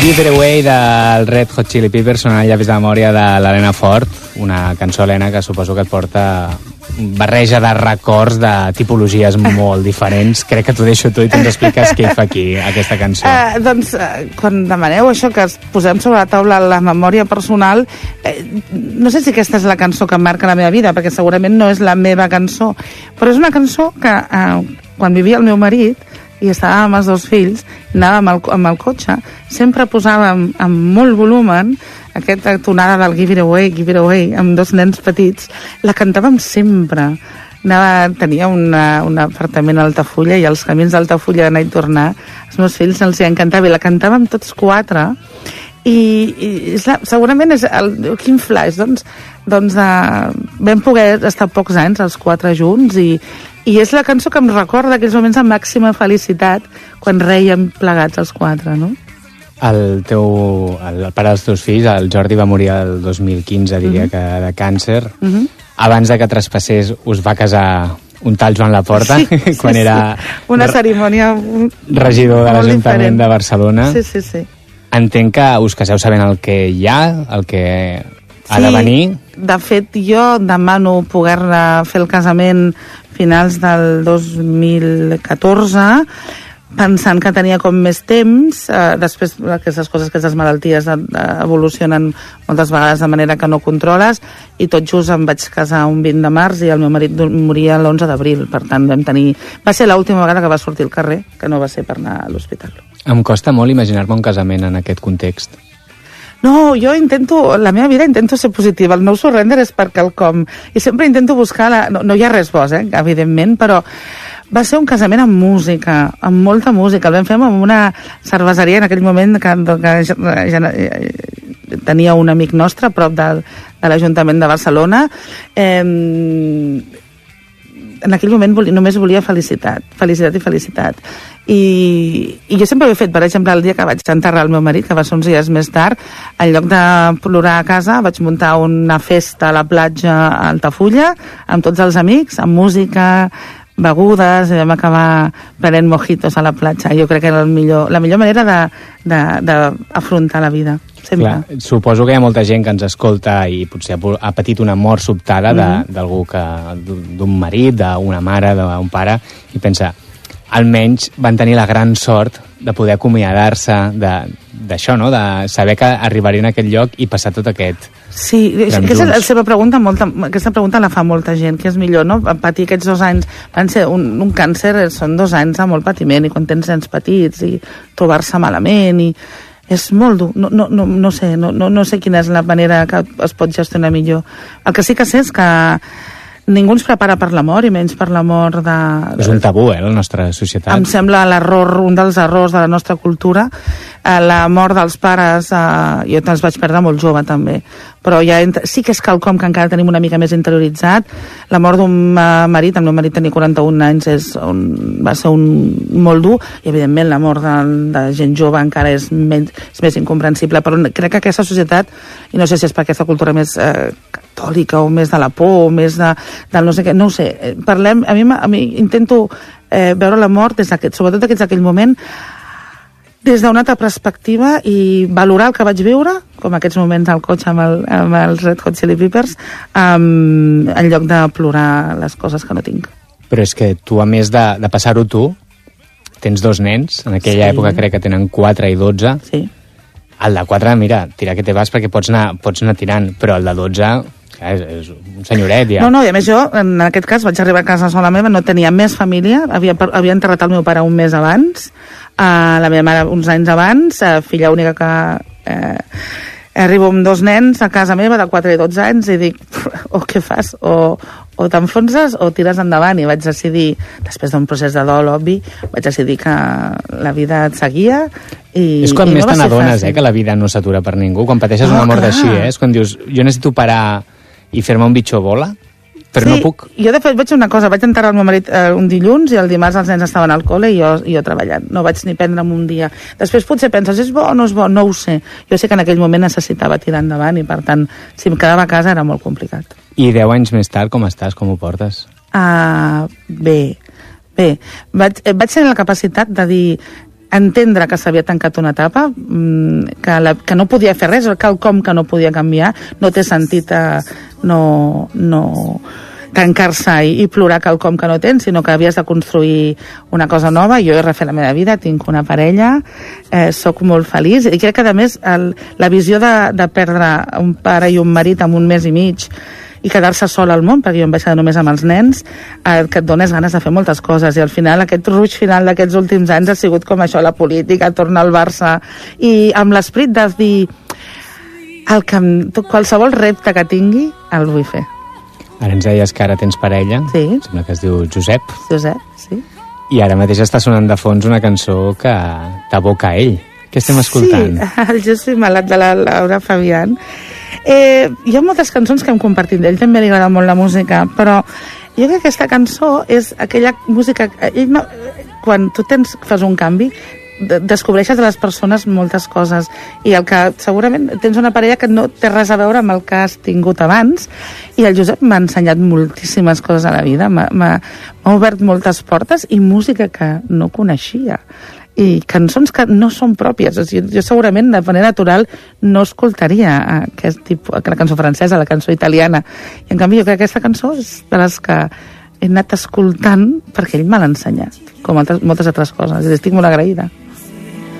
Give It Away del Red Hot Chili Peppers sonant el llavis de memòria de l'Helena Fort, una cançó, Helena, que suposo que et porta barreja de records de tipologies molt diferents. Crec que t'ho deixo tu i tu ens expliques què hi fa aquí, aquesta cançó. Quan demaneu això, que es posem sobre la taula la memòria personal, no sé si aquesta és la cançó que marca la meva vida, perquè segurament no és la meva cançó, però és una cançó que quan vivia el meu marit i estàvem amb els dos fills, anàvem amb el cotxe, sempre posàvem amb molt volumen aquesta tonada del Give It Away, amb dos nens petits, la cantàvem sempre. Tenia un apartament a Altafulla i els camins d'Altafulla d'anar i tornar, els meus fills els hi encantava i la cantàvem tots quatre. I segurament és quin flash, doncs vam poder estar pocs anys els quatre junts i és la cançó que em recorda aquells moments de màxima felicitat quan rèiem plegats els quatre, no? El pare dels teus fills, el Jordi, va morir el 2015, diria que de càncer. Abans de que traspassés us va casar un tal Joan Laporta, quan era una cerimònia regidor de l'Ajuntament de Barcelona. Sí. Entenc que us caseu sabent el que hi ha, el que ha de venir. De fet, jo demano poder fer el casament finals del 2014, pensant que tenia com més temps. Després aquestes coses, aquestes malalties evolucionen moltes vegades de manera que no controles, i tot just em vaig casar un 20 de març i el meu marit moria l'11 d'abril. Per tant, va ser l'última vegada que va sortir al carrer, que no va ser per anar a l'hospital. Em costa molt imaginar-me un casament en aquest context. No, jo la meva vida intento ser positiva. El No Surrender és per quelcom. I sempre intento buscar... No hi ha res bo, evidentment, però va ser un casament amb música, amb molta música. El vam fer amb una cerveseria en aquell moment que tenia un amic nostre a prop de l'Ajuntament de Barcelona. En aquell moment només volia felicitat i felicitat. I jo sempre ho he fet. Per exemple, el dia que vaig enterrar el meu marit, que va ser uns dies més tard, en lloc de plorar a casa, vaig muntar una festa a la platja a Altafulla, amb tots els amics, amb música, begudes, i vam acabar prenent mojitos a la platja. Jo crec que era la millor manera d'afrontar la vida. Clar, suposo que hi ha molta gent que ens escolta i potser ha patit una mort sobtada d'algú d'un marit, d'una mare, d'un pare, i pensa, almenys van tenir la gran sort de poder acomiadar-se d'això, no? De saber que arribarien a aquest lloc i passar tot aquest... Sí, aquesta és la seva pregunta, aquesta pregunta la fa molta gent, que és millor, no? Patir aquests 2 anys, van ser un càncer, són 2 anys de molt patiment, i quan tens nens petits i trobar-se malament, i és molt dur. No sé quina és la manera que es pot gestionar millor. El que sí que sé és que ningú ens prepara per la mort, i menys per la mort de... És un tabú, la nostra societat. Em sembla un dels errors de la nostra cultura. La mort dels pares, jo els vaig perdre molt jove, també. Però sí que és quelcom que encara tenim una mica més interioritzat. La mort d'un marit, el meu marit tenia 41 anys, va ser molt dur, i evidentment la mort de gent jove encara és més incomprensible, però crec que aquesta societat, i no sé si és per aquesta cultura més catòlica, o més de la por, o més del no sé què, no ho sé. Parlem, a mi intento veure la mort, sobretot d'aquell moment, des d'una altra perspectiva, i valorar el que vaig viure, com aquests moments al cotxe amb els Red Hot Chili Peppers, en lloc de plorar les coses que no tinc. Però és que tu, a més de passar-ho tu, tens 2 nens, en aquella època crec que tenen 4 i 12. Sí. El de 4, mira, tira que te vas perquè pots anar tirant, però el de 12... és un senyoret, ja. No, i a més jo, en aquest cas, vaig arribar a casa sola meva, no tenia més família, havia enterrat el meu pare un mes abans, la meva mare uns anys abans, filla única que arribo amb 2 nens a casa meva de 4 i 12 anys i dic, què fas? O t'enfonses o tires endavant, i vaig decidir, després d'un procés de dol obvi, vaig decidir que la vida et seguia i és quan i més no te n'adones, que la vida no s'atura per ningú, quan pateixes una mort així, és quan dius, jo necessito parar i fer-me un bitxo bola, però no puc. Jo de fet vaig fer una cosa, vaig enterrar el meu marit un dilluns i el dimarts els nens estaven al col·le i jo treballant, no vaig ni prendre'm un dia. Després potser penses, és bo o no és bo? No ho sé. Jo sé que en aquell moment necessitava tirar endavant, i per tant, si em quedava a casa era molt complicat. I 10 anys més tard, com estàs? Com ho portes? Bé. Vaig tenir la capacitat de dir, entendre que s'havia tancat una etapa, que no podia fer res, quelcom que no podia canviar, no té sentit no tancar-se i plorar quelcom que no tens, sinó que havies de construir una cosa nova. Jo he refet la meva vida, tinc una parella, sóc molt feliç, i crec que a més la visió de perdre un pare i un marit en un mes i mig i quedar-se sol al món, perquè jo em vaig quedar només amb els nens, que et dones ganes de fer moltes coses, i al final aquest ruig final d'aquests últims anys ha sigut com això, la política, tornar al Barça, i amb l'esprit de dir qualsevol repte que tingui el vull fer. Ara ens deies que ara tens parella, sí. Sembla que es diu Josep. Josep, sí. I ara mateix està sonant de fons una cançó que t'aboca a ell. Què estem escoltant? Sí, el Jo soy malat de la Laura Fabián. Hi ha moltes cançons que hem compartit d'ell, també li agrada molt la música, però jo crec que aquesta cançó és aquella música... Quan tu fas un canvi, descobreixes de les persones moltes coses, i el que segurament tens una parella que no té res a veure amb el que has tingut abans, i el Josep m'ha ensenyat moltíssimes coses a la vida, m'ha obert moltes portes i música que no coneixia, i cançons que no són pròpies. O sigui, jo segurament de manera natural no escoltaria aquest tipus, la cançó francesa, la cançó italiana, i en canvi jo crec que aquesta cançó és de les que he anat escoltant perquè ell me l'ha ensenyat, com moltes altres coses, i estic molt agraïda.